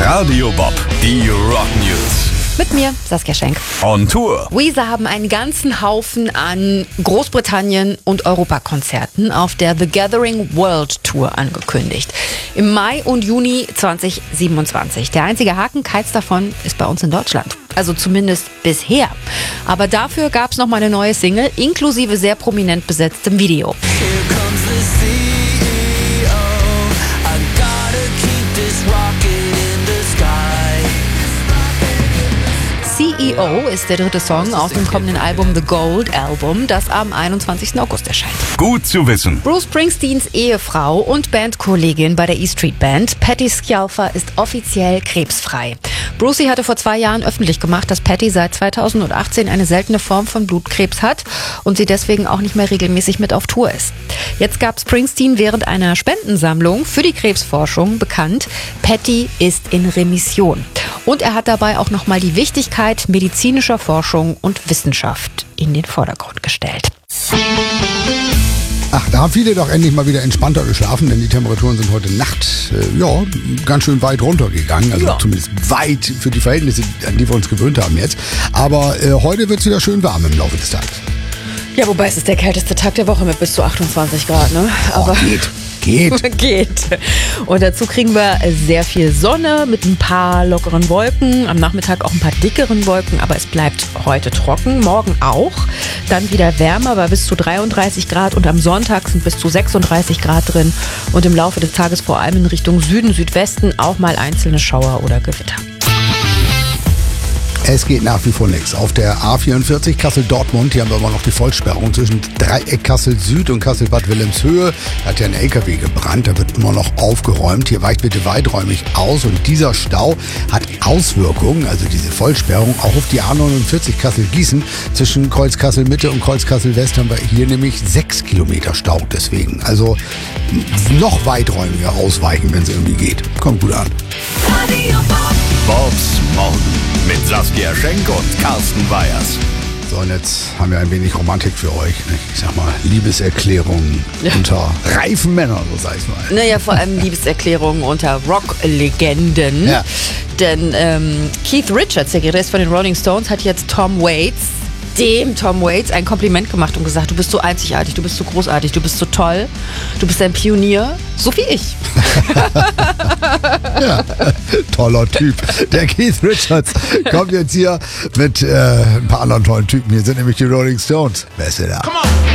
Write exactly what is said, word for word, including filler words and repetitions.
Radio Bob, die Rock News. Mit mir, Saskia Schenk. On Tour. Weezer haben einen ganzen Haufen an Großbritannien- und Europakonzerten auf der The Gathering World Tour angekündigt. Im Mai und Juni zwanzig siebenundzwanzig. Der einzige Haken, keins davon ist bei uns in Deutschland. Also zumindest bisher. Aber dafür gab es nochmal eine neue Single, inklusive sehr prominent besetztem Video. C E O ist der dritte Song aus dem kommenden Album The Gold Album, das am einundzwanzigsten August erscheint. Gut zu wissen. Bruce Springsteens Ehefrau und Bandkollegin bei der E Street Band, Patty Scialfa, ist offiziell krebsfrei. Brucey hatte vor zwei Jahren öffentlich gemacht, dass Patty seit zweitausendachtzehn eine seltene Form von Blutkrebs hat und sie deswegen auch nicht mehr regelmäßig mit auf Tour ist. Jetzt gab Springsteen während einer Spendensammlung für die Krebsforschung bekannt, Patty ist in Remission. Und er hat dabei auch nochmal die Wichtigkeit medizinischer Forschung und Wissenschaft in den Vordergrund gestellt. Ach, da haben viele doch endlich mal wieder entspannter geschlafen, denn die Temperaturen sind heute Nacht äh, ja, ganz schön weit runtergegangen. Also ja. Zumindest weit für die Verhältnisse, an die wir uns gewöhnt haben jetzt. Aber äh, heute wird es wieder schön warm im Laufe des Tages. Ja, wobei es ist der kälteste Tag der Woche mit bis zu achtundzwanzig Grad, ne? Aber oh, geht. Geht. Geht. Und dazu kriegen wir sehr viel Sonne mit ein paar lockeren Wolken. Am Nachmittag auch ein paar dickeren Wolken, aber es bleibt heute trocken. Morgen auch. Dann wieder wärmer bei bis zu dreiunddreißig Grad und am Sonntag sind bis zu sechsunddreißig Grad drin. Und im Laufe des Tages vor allem in Richtung Süden, Südwesten auch mal einzelne Schauer oder Gewitter. Es geht nach wie vor nichts. Auf der A vierundvierzig Kassel-Dortmund, hier haben wir immer noch die Vollsperrung zwischen Dreieck Kassel-Süd und Kassel-Bad Wilhelmshöhe. Da hat ja ein L K W gebrannt, da wird immer noch aufgeräumt. Hier weicht bitte weiträumig aus und dieser Stau hat Auswirkungen, also diese Vollsperrung, auch auf die A neunundvierzig Kassel-Gießen. Zwischen Kreuz-Kassel-Mitte und Kreuz-Kassel-West haben wir hier nämlich sechs Kilometer Stau deswegen. Also noch weiträumiger ausweichen, wenn es irgendwie geht. Kommt gut an. Bobs Morgen mit Saskia Schenk und Carsten Weyers. So, und jetzt haben wir ein wenig Romantik für euch. Ich sag mal, Liebeserklärungen ja. unter reifen Männern, so sei es mal. Naja, vor allem Liebeserklärungen unter Rock-Legenden. Ja. Denn ähm, Keith Richards, der Gitarrist von den Rolling Stones, hat jetzt Tom Waits, dem Tom Waits, ein Kompliment gemacht und gesagt, du bist so einzigartig, du bist so großartig, du bist so toll, du bist ein Pionier, so wie ich. Ja, toller Typ. Der Keith Richards kommt jetzt hier mit äh, ein paar anderen tollen Typen. Hier sind nämlich die Rolling Stones. Wer ist denn da? Come on.